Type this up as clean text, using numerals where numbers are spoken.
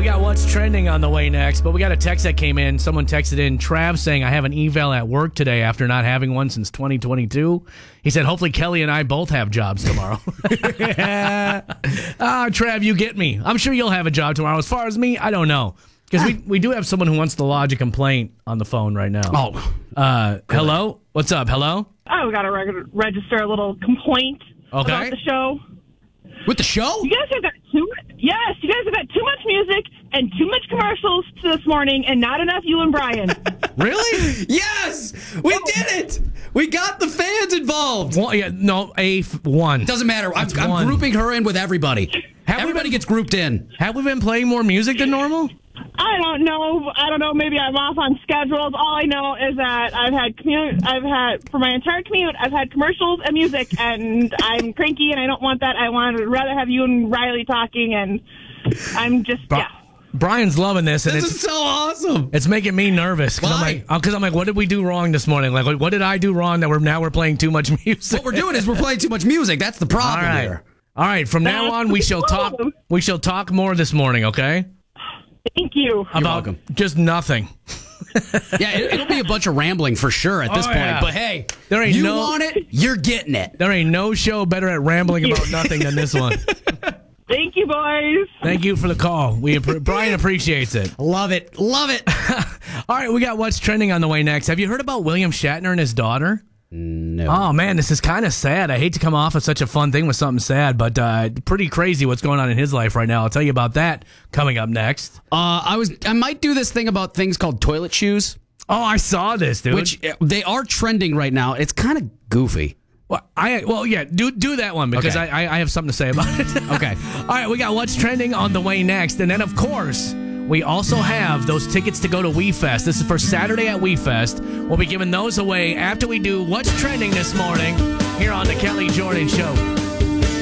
We got what's trending on the way next, but we got a text that came in. Someone texted in, Trav, saying, I have an eval at work today after not having one since 2022. He said, hopefully Kelly and I both have jobs tomorrow. Trav, you get me. I'm sure you'll have a job tomorrow. As far as me, I don't know. Because we do have someone who wants to lodge a complaint on the phone right now. Hello? What's up? Hello? Oh, we got to register a little complaint about the show. With the show? You guys have got too much music and too much commercials this morning, and not enough you and Brian. Really? Yes! We did it! We got the fans involved. One. Doesn't matter. I'm grouping her in with everybody. Everybody gets grouped in. Have we been playing more music than normal? I don't know. Maybe I'm off on schedules. All I know is that for my entire commute, I've had commercials and music, and I'm cranky, and I don't want that. I would rather have you and Riley talking, and I'm just, Brian's loving this, and this is so awesome. It's making me nervous Why? Because I'm like, what did we do wrong this morning? Like, what did I do wrong that we're playing too much music? What we're doing is we're playing too much music. That's the problem here. All right. From now on, we shall talk. We shall talk more this morning. Okay. Thank you. About just nothing. Yeah, it'll be a bunch of rambling for sure at this point. Yeah. But hey, you want it, you're getting it. There ain't no show better at rambling about nothing than this one. Thank you, boys. Thank you for the call. Brian appreciates it. Love it. Love it. All right, we got what's trending on the way next. Have you heard about William Shatner and his daughter? No. Oh, man, this is kind of sad. I hate to come off of such a fun thing with something sad, but pretty crazy what's going on in his life right now. I'll tell you about that coming up next. I might do this thing about things called toilet shoes. Oh, I saw this, dude. Which they are trending right now. It's kind of goofy. Do that one because Okay. I have something to say about it. Okay. All right, we got what's trending on the way next. And then, of course, we also have those tickets to go to WeFest. This is for Saturday at WeFest. We'll be giving those away after we do what's trending this morning here on the Kelly Jordan Show.